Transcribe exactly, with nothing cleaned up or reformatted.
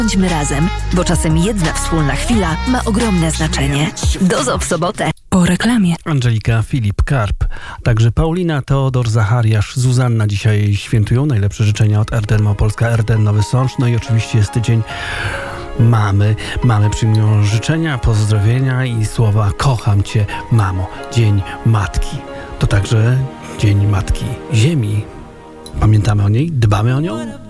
Bądźmy razem, bo czasem jedna wspólna chwila ma ogromne znaczenie. Dozo w sobotę. Po reklamie. Angelika Filip-Karp, także Paulina, Teodor, Zachariasz, Zuzanna dzisiaj świętują. Najlepsze życzenia od R T N Małopolska, R T N Nowy Sącz. No i oczywiście jest tydzień mamy. Mamy przyjmują życzenia, pozdrowienia i słowa kocham cię, mamo. Dzień Matki. To także Dzień Matki Ziemi. Pamiętamy o niej? Dbamy o nią?